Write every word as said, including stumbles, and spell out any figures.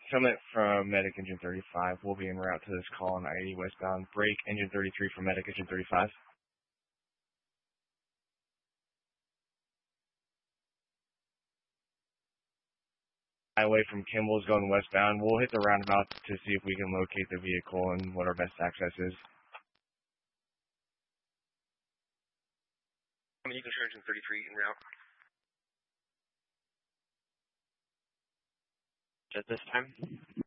Summit from Medic Engine thirty-five. We'll be en route to this call on I eighty westbound. Break Engine thirty-three from Medic Engine thirty-five. Highway from Kimball's going westbound. We'll hit the roundabout to see if we can locate the vehicle and what our best access is. I mean, you can turn Engine thirty-three en route. At this time?